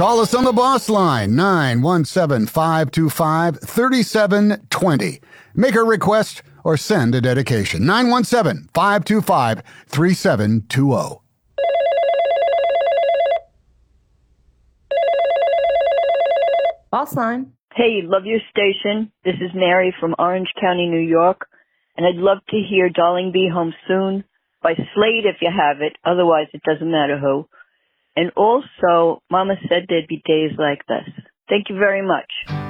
Call us on the boss line, 917-525-3720. Make a request or send a dedication, 917-525-3720. Boss line. Hey, love your station. This is Mary from Orange County, New York, and I'd love to hear Darling Be Home Soon by Slade if you have it. Otherwise, it doesn't matter who. And also, Mama said there'd be days like this. Thank you very much.